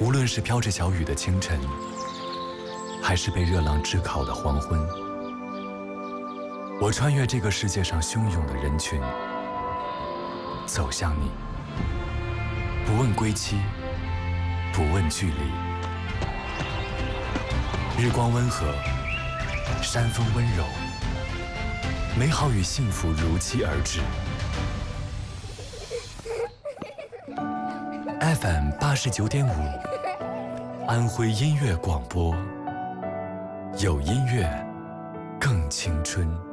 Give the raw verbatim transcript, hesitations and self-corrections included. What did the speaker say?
无论是飘着小雨的清晨，还是被热浪炙烤的黄昏，我穿越这个世界上汹涌的人群，走向你，不问归期，不问距离。日光温和，山风温柔，美好与幸福如期而至。F M 八十九点五，安徽音乐广播，有音乐更青春。